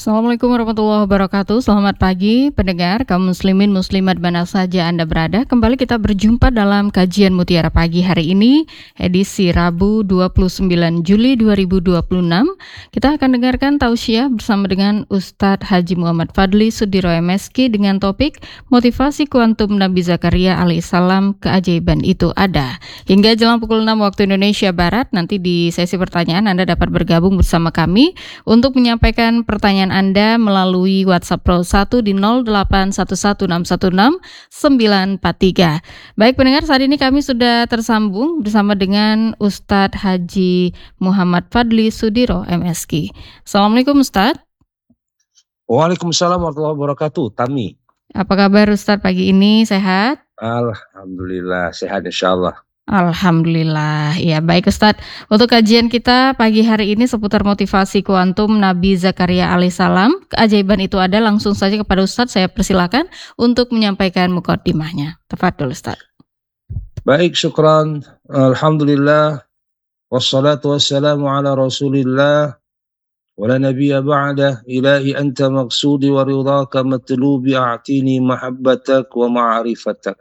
Assalamualaikum warahmatullahi wabarakatuh. Selamat pagi pendengar kaum muslimin muslimat mana saja Anda berada. Kembali kita berjumpa dalam kajian Mutiara Pagi hari ini, edisi Rabu 29 Juli 2026. Kita akan dengarkan tausiah bersama dengan Ustadz Haji Muhammad Fadli Sudiro MSK dengan topik motivasi kuantum Nabi Zakaria alaihissalam, keajaiban itu ada. Hingga jelang pukul 6 waktu Indonesia Barat, nanti di sesi pertanyaan Anda dapat bergabung bersama kami untuk menyampaikan pertanyaan Anda melalui WhatsApp Pro 1 di 0811616 943. Baik pendengar, saat ini kami sudah tersambung bersama dengan Ustadz Haji Muhammad Fadli Sudiro MSK. Assalamualaikum Ustadz. Waalaikumsalam warahmatullahi wabarakatuh. Tami. Apa kabar Ustadz pagi ini, sehat? Alhamdulillah sehat insyaallah. Alhamdulillah, ya baik Ustadz. Untuk kajian kita pagi hari ini seputar motivasi kuantum Nabi Zakaria alaihissalam, keajaiban itu ada. Langsung saja kepada Ustadz, saya persilakan untuk menyampaikan muqaddimahnya. Tafadhol Ustadz. Baik, syukran. Alhamdulillah. Wassalatu wassalamu ala rasulillah. Wala nabiyya ba'dah. Ilahi anta maqsudi wa ridhaka matlubi a'tini mahabbatak wa ma'rifatak.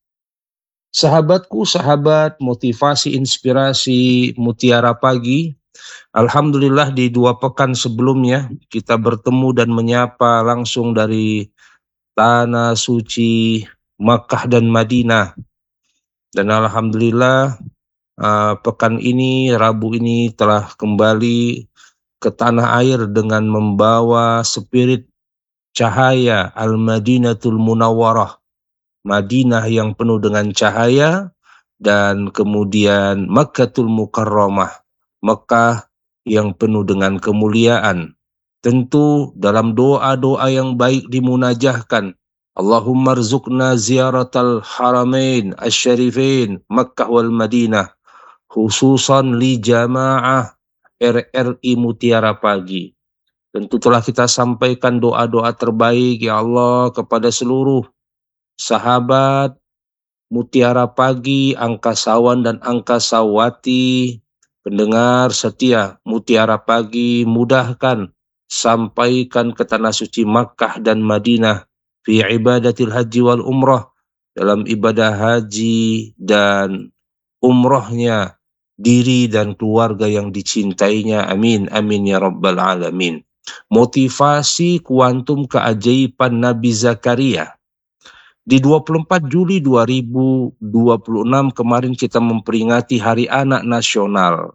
Sahabatku, sahabat motivasi inspirasi Mutiara Pagi, alhamdulillah di 2 pekan sebelumnya kita bertemu dan menyapa langsung dari tanah suci Makkah dan Madinah. Dan alhamdulillah pekan ini, Rabu ini telah kembali ke tanah air dengan membawa spirit cahaya Al-Madinatul Munawwarah, Madinah yang penuh dengan cahaya, dan kemudian Makkatul Mukarramah, Mekah yang penuh dengan kemuliaan. Tentu dalam doa-doa yang baik dimunajahkan, Allahumma rzuqna ziyaratal haramain asyarifain Makkah wal Madinah, khususan li jamaah RRI Mutiara Pagi. Tentu telah kita sampaikan doa-doa terbaik ya Allah kepada seluruh sahabat Mutiara Pagi, angkasawan dan angkasawati, pendengar setia Mutiara Pagi, mudahkan sampaikan ke tanah suci Makkah dan Madinah fi ibadatil haji wal umrah, dalam ibadah haji dan umrahnya diri dan keluarga yang dicintainya. Amin amin ya rabbal alamin. Motivasi kuantum keajaiban Nabi Zakaria. Di 24 Juli 2026 kemarin kita memperingati Hari Anak Nasional.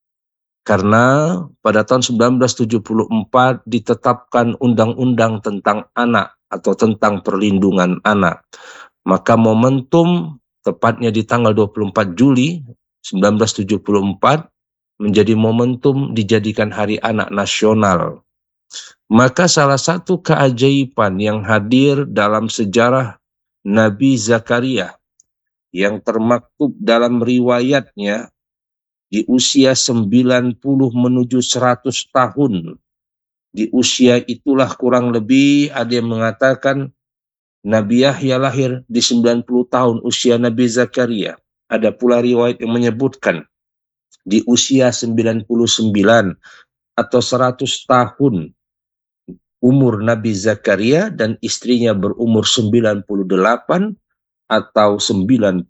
Karena pada tahun 1974 ditetapkan undang-undang tentang anak atau tentang perlindungan anak. Maka momentum tepatnya di tanggal 24 Juli 1974 menjadi momentum dijadikan Hari Anak Nasional. Maka salah satu keajaiban yang hadir dalam sejarah Nabi Zakaria yang termaktub dalam riwayatnya di usia 90 menuju 100 tahun. Di usia itulah kurang lebih ada yang mengatakan Nabi Yahya lahir di 90 tahun usia Nabi Zakaria. Ada pula riwayat yang menyebutkan di usia 99 atau 100 tahun umur Nabi Zakaria dan istrinya berumur 98 atau 99.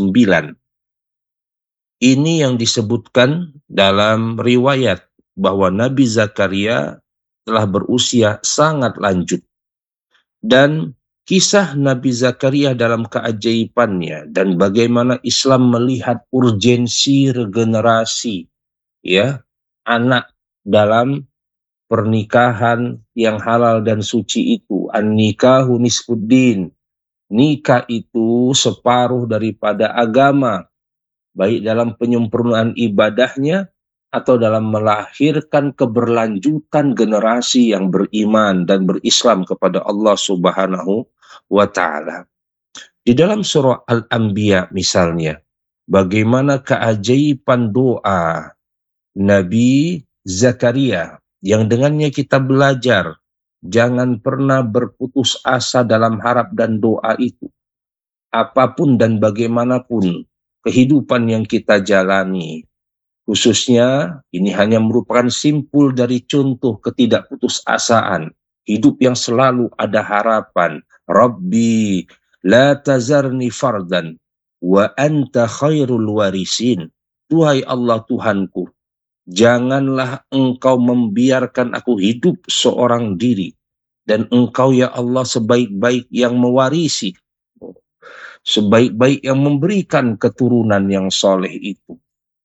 Ini yang disebutkan dalam riwayat bahwa Nabi Zakaria telah berusia sangat lanjut. Dan kisah Nabi Zakaria dalam keajaibannya dan bagaimana Islam melihat urgensi regenerasi ya anak dalam pernikahan yang halal dan suci itu. An-nikahu nisfuddin. Nikah itu separuh daripada agama, baik dalam penyempurnaan ibadahnya atau dalam melahirkan keberlanjutan generasi yang beriman dan berislam kepada Allah Subhanahu wa ta'ala. Di dalam surah Al-Anbiya misalnya, bagaimana keajaiban doa Nabi Zakaria yang dengannya kita belajar jangan pernah berputus asa dalam harap dan doa itu. Apapun dan bagaimanapun kehidupan yang kita jalani, Khususnya ini hanya merupakan simpul dari contoh ketidakputusasaan, hidup yang selalu ada harapan. Rabbi la tazarni fardan wa anta khairul warisin. Tuhai Allah Tuhanku, janganlah engkau membiarkan aku hidup seorang diri, dan engkau ya Allah sebaik-baik yang mewarisi, sebaik-baik yang memberikan keturunan yang soleh itu.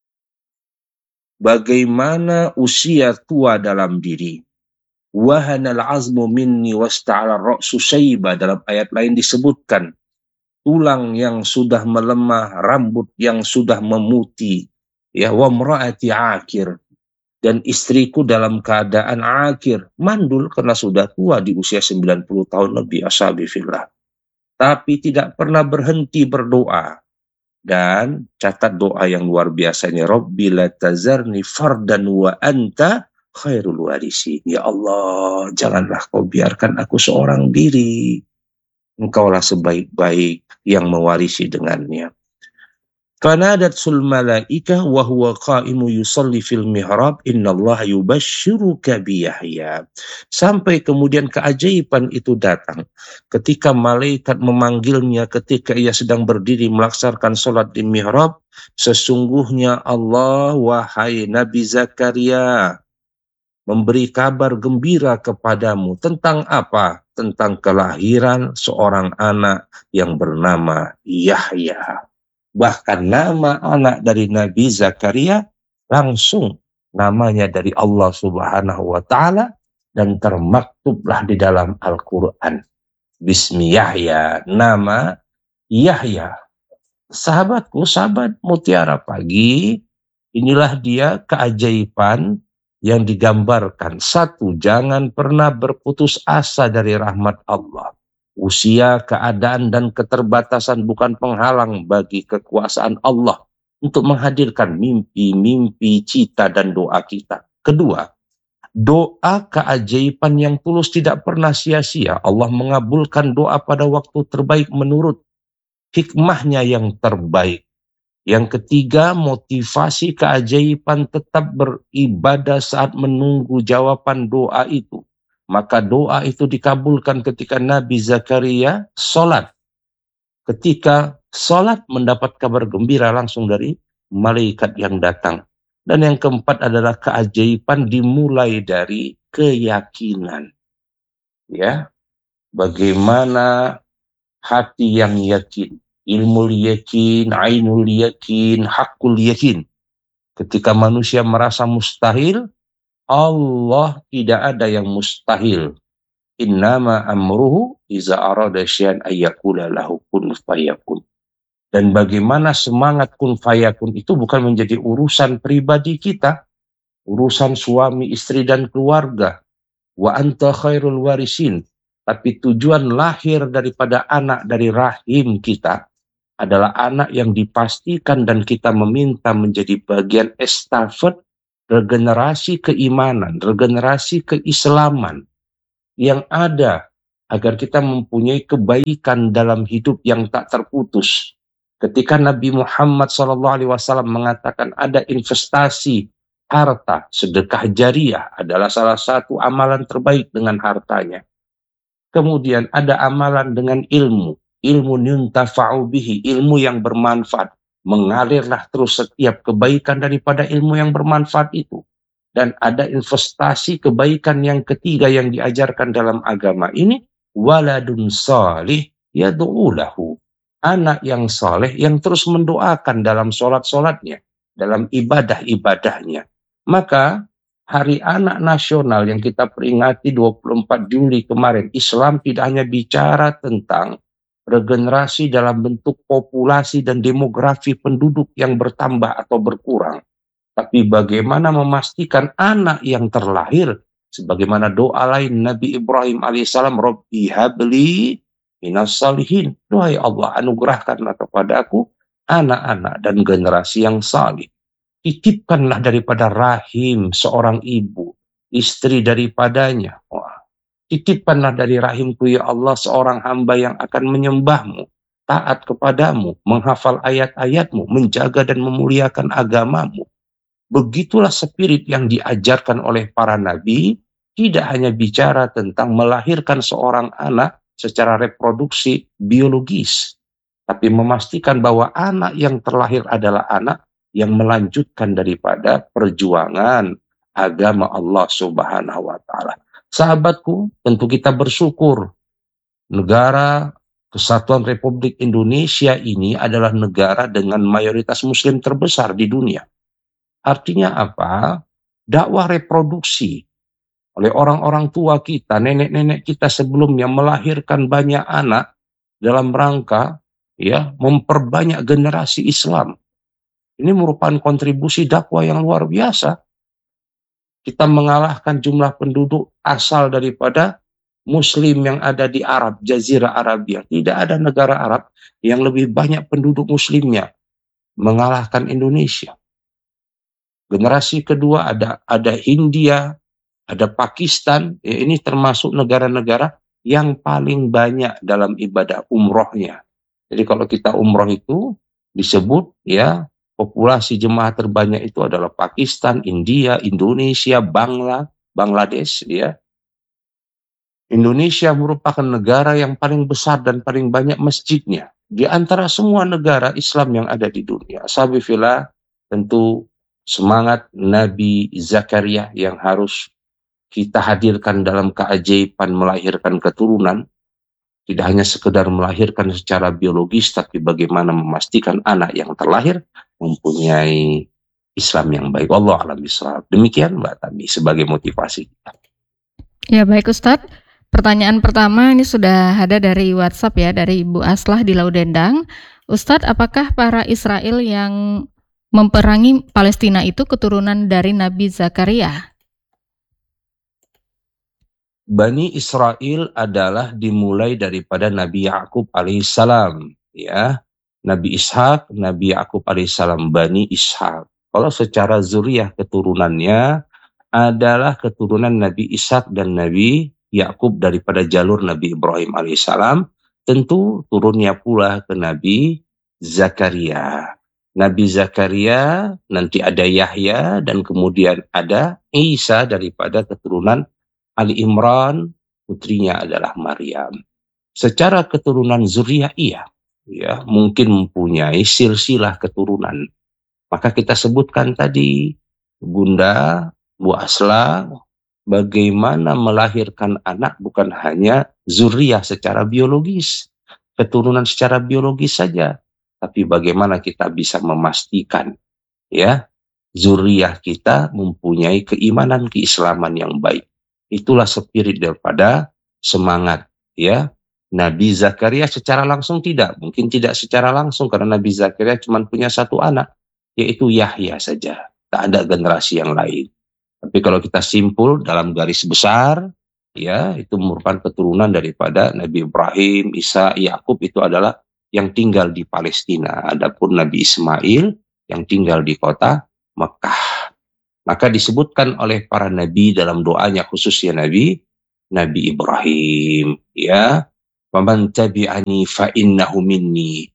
Bagaimana usia tua dalam diri. Wahanal azmu minni wasta'ala ra'su syaiba, dalam ayat lain disebutkan tulang yang sudah melemah, rambut yang sudah memutih, ya, wa mraati akir, dan istriku dalam keadaan akir, mandul karena sudah tua di usia 90 tahun lebih, ashabi fillah. Tapi tidak pernah berhenti berdoa. Dan catat doa yang luar biasanya, Rabbi la tazarni fardan wa anta khairul warisin. Ya Allah, janganlah kau biarkan aku seorang diri. Engkaulah sebaik-baik yang mewarisi dengannya. Fanadatul malaikah wa huwa qaimu yusalli fil mihrab innallaha yubashshiruka bi Yahya. Sampai kemudian keajaiban itu datang ketika malaikat memanggilnya ketika ia sedang berdiri melaksanakan salat di mihrab, sesungguhnya Allah, wahai Nabi Zakaria, memberi kabar gembira kepadamu tentang apa? Tentang kelahiran seorang anak yang bernama Yahya. Bahkan nama anak dari Nabi Zakaria langsung namanya dari Allah Subhanahu wa Ta'ala, dan termaktublah di dalam Al-Quran. Bismi Yahya, nama Yahya. Sahabatku, sahabat Mutiara Pagi, inilah dia keajaiban yang digambarkan. Satu, jangan pernah berputus asa dari rahmat Allah. Usia, keadaan, dan keterbatasan bukan penghalang bagi kekuasaan Allah untuk menghadirkan mimpi-mimpi, cita, dan doa kita. Kedua, doa keajaiban yang tulus tidak pernah sia-sia. Allah mengabulkan doa pada waktu terbaik menurut hikmahnya yang terbaik. Yang ketiga, motivasi keajaiban tetap beribadah saat menunggu jawaban doa itu. Maka doa itu dikabulkan ketika Nabi Zakaria sholat. Ketika sholat mendapat kabar gembira langsung dari malaikat yang datang. Dan yang keempat adalah keajaiban dimulai dari keyakinan. Ya, bagaimana hati yang yakin, ilmu yakin, ainul yakin, hakul yakin. Ketika manusia merasa mustahil, Allah tidak ada yang mustahil. Innama amruhu iza arada syai'an ayyakula lahu kun fayakun. Dan bagaimana semangat kun fayakun itu bukan menjadi urusan pribadi kita, urusan suami, istri, dan keluarga. Wa anta khairul warisin. Tapi tujuan lahir daripada anak dari rahim kita adalah anak yang dipastikan dan kita meminta menjadi bagian estafet regenerasi keimanan, regenerasi keislaman yang ada agar kita mempunyai kebaikan dalam hidup yang tak terputus. Ketika Nabi Muhammad SAW mengatakan ada investasi harta, sedekah jariah adalah salah satu amalan terbaik dengan hartanya. Kemudian ada amalan dengan ilmu, ilmu yuntafa'u bihi, ilmu yang bermanfaat. Mengalirlah terus setiap kebaikan daripada ilmu yang bermanfaat itu. Dan ada investasi kebaikan yang ketiga yang diajarkan dalam agama ini, waladun salih yad'u lahu. Anak yang saleh yang terus mendoakan dalam sholat-sholatnya, dalam ibadah-ibadahnya. Maka Hari Anak Nasional yang kita peringati 24 Juli kemarin, Islam tidak hanya bicara tentang regenerasi dalam bentuk populasi dan demografi penduduk yang bertambah atau berkurang, tapi bagaimana memastikan anak yang terlahir, sebagaimana doa lain Nabi Ibrahim alaihissalam, Rabbi habli minas salihin. Doa Allah, anugerahkanlah kepadaku anak-anak dan generasi yang salih. Titipkanlah daripada rahim seorang ibu, istri daripadanya. Titipkanlah dari rahimku ya Allah seorang hamba yang akan menyembahmu, taat kepadamu, menghafal ayat-ayatmu, menjaga dan memuliakan agamamu. Begitulah spirit yang diajarkan oleh para nabi, tidak hanya bicara tentang melahirkan seorang anak secara reproduksi biologis, tapi memastikan bahwa anak yang terlahir adalah anak yang melanjutkan daripada perjuangan agama Allah Subhanahu wa taala. Sahabatku, tentu kita bersyukur negara Kesatuan Republik Indonesia ini adalah negara dengan mayoritas muslim terbesar di dunia. Artinya apa? Dakwah reproduksi oleh orang-orang tua kita, nenek-nenek kita sebelumnya melahirkan banyak anak dalam rangka ya memperbanyak generasi Islam. Ini merupakan kontribusi dakwah yang luar biasa. Kita mengalahkan jumlah penduduk asal daripada Muslim yang ada di Arab, Jazirah Arabia. Tidak ada negara Arab yang lebih banyak penduduk Muslimnya mengalahkan Indonesia. Generasi kedua ada India, ada Pakistan. Ya, ini termasuk negara-negara yang paling banyak dalam ibadah umrohnya. Jadi kalau kita umroh itu disebut ya populasi jemaah terbanyak itu adalah Pakistan, India, Indonesia, Bangladesh ya. Indonesia merupakan negara yang paling besar dan paling banyak masjidnya di antara semua negara Islam yang ada di dunia. Sabifillah, tentu semangat Nabi Zakaria yang harus kita hadirkan dalam keajaiban melahirkan keturunan, tidak hanya sekedar melahirkan secara biologis, tapi bagaimana memastikan anak yang terlahir mempunyai Islam yang baik. Wallahu a'lam bishawab. Demikian Mbak Tami sebagai motivasi kita. Ya, baik Ustadz. Pertanyaan pertama ini sudah ada dari WhatsApp ya, dari Ibu Aslah di Laudendang. Ustadz, apakah para Israel yang memperangi Palestina itu keturunan dari Nabi Zakaria? Bani Israel adalah dimulai daripada Nabi Yakub alaihissalam, ya. Nabi Ishak, Nabi Yakub alaihissalam, Bani Ishak. Kalau secara zuriyah keturunannya adalah keturunan Nabi Ishak dan Nabi Yakub daripada jalur Nabi Ibrahim alaihissalam, tentu turunnya pula ke Nabi Zakaria. Nabi Zakaria, nanti ada Yahya, dan kemudian ada Isa daripada keturunan Ali Imran, putrinya adalah Maryam. Secara keturunan zuriyah iya, ya, mungkin mempunyai silsilah keturunan. Maka kita sebutkan tadi, Bunda Bu Asla, bagaimana melahirkan anak bukan hanya zuriyah secara biologis, keturunan secara biologis saja, tapi bagaimana kita bisa memastikan ya zuriyah kita mempunyai keimanan keislaman yang baik. Itulah spirit daripada semangat ya Nabi Zakaria. Secara langsung tidak, mungkin tidak secara langsung karena Nabi Zakaria cuma punya satu anak, yaitu Yahya saja, tak ada generasi yang lain. Tapi kalau kita simpul dalam garis besar ya, itu merupakan keturunan daripada Nabi Ibrahim, Isa, Yakub, itu adalah yang tinggal di Palestina. Adapun Nabi Ismail yang tinggal di kota Mekah. Maka disebutkan oleh para nabi dalam doanya, khususnya Nabi Ibrahim ya, "Faman tabi'ani fa innahu minni."